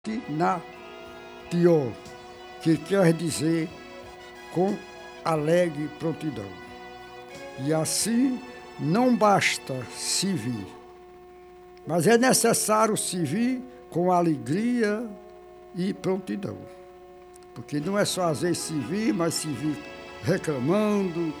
Tinatio, que quer dizer com alegre prontidão. E assim não basta servir, mas é necessário servir com alegria e prontidão. Porque não é só às vezes servir, mas servir reclamando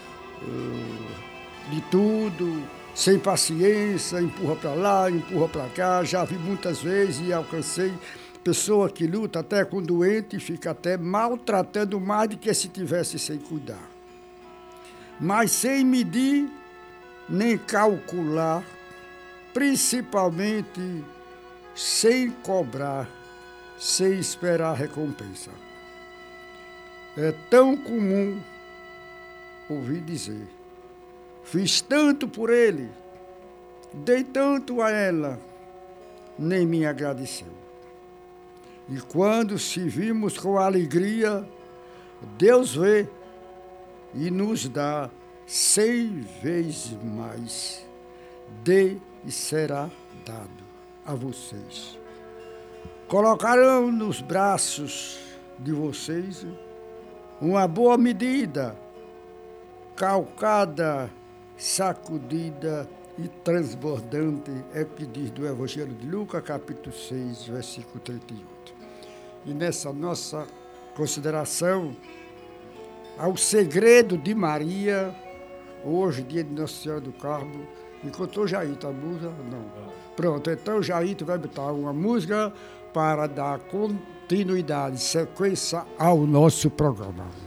de tudo, sem paciência, empurra para lá, empurra para cá. Já vi muitas vezes e alcancei pessoa que luta até com doente e fica até maltratando mais do que se tivesse sem cuidar. Mas sem medir nem calcular, principalmente sem cobrar, sem esperar recompensa. É tão comum ouvir dizer: fiz tanto por ele, dei tanto a ela, nem me agradeceu. E quando servimos com alegria, Deus vê e nos dá 100 vezes mais. Dê e será dado a vocês. Colocarão nos braços de vocês uma boa medida, calcada, sacudida e transbordante, é o que diz do Evangelho de Lucas, capítulo 6, versículo 38. E nessa nossa consideração ao segredo de Maria, hoje, dia de Nossa Senhora do Carmo, encontrou Jaito a música? Não. Pronto, então Jaito vai botar uma música para dar continuidade, sequência ao nosso programa.